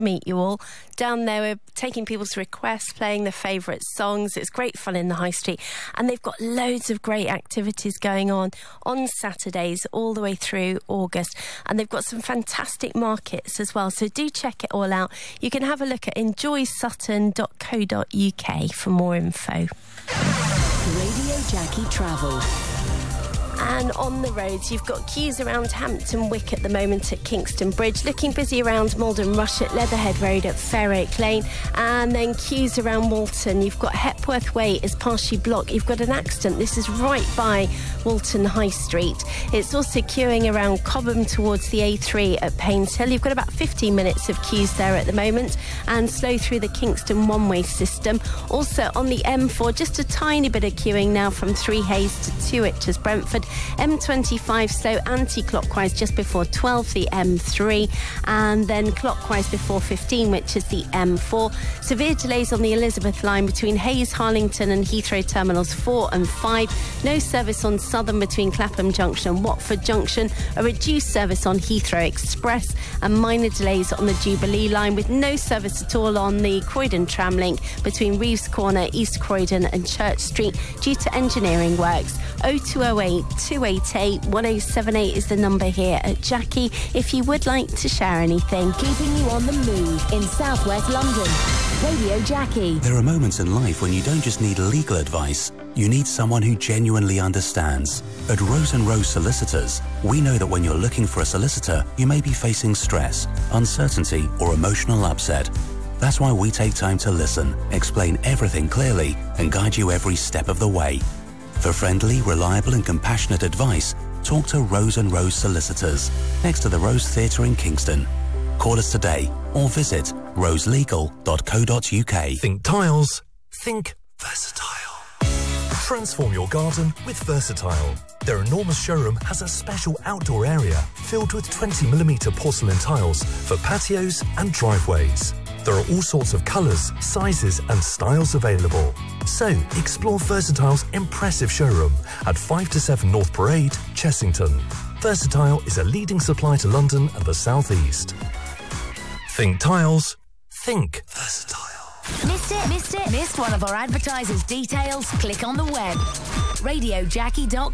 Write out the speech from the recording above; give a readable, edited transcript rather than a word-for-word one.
meet you all. Down there, we're taking people's requests, playing their favourite songs. It's great fun in the High Street. And they've got loads of great activities going on Saturdays all the way through August. And they've got some fantastic markets as well. So do check it all out. You can have a look at enjoysutton.co.uk for more info. Radio Jackie Travel. And on the roads, you've got queues around Hampton Wick at the moment at Kingston Bridge, looking busy around Malden Rush at Leatherhead Road at Fair-Oak Lane, and then queues around Walton. You've got Hepworth Way is partially blocked. You've got an accident. This is right by Walton High Street. It's also queuing around Cobham towards the A3 at Painshill. You've got about 15 minutes of queues there at the moment, and slow through the Kingston one-way system. Also on the M4, just a tiny bit of queuing now from Three Hayes to Twitch Brentford. M25 slow anti-clockwise just before 12, the M3, and then clockwise before 15, which is the M4. Severe delays on the Elizabeth line between Hayes, Harlington and Heathrow Terminals 4 and 5. No service on Southern between Clapham Junction and Watford Junction. A reduced service on Heathrow Express, and minor delays on the Jubilee line with no service at all on the Croydon tram link between Reeves Corner, East Croydon and Church Street due to engineering works. 0208 288 1078 is the number here at Jackie if you would like to share anything. Keeping you on the move in Southwest London. Radio Jackie. There are moments in life when you don't just need legal advice, you need someone who genuinely understands. At Rose & Rose Solicitors, we know that when you're looking for a solicitor, you may be facing stress, uncertainty or emotional upset. That's why we take time to listen, explain everything clearly and guide you every step of the way. For friendly, reliable and compassionate advice, talk to Rose & Rose Solicitors, next to the Rose Theatre in Kingston. Call us today or visit roselegal.co.uk. Think tiles, think versatile. Transform your garden with Versatile. Their enormous showroom has a special outdoor area filled with 20mm porcelain tiles for patios and driveways. There are all sorts of colours, sizes and styles available. So, explore Versatile's impressive showroom at 5 to 7 North Parade, Chessington. Versatile is a leading supplier to London and the South East. Think tiles, think Versatile. Missed it? Missed one of our advertisers' details? Click on the web. RadioJackie.com.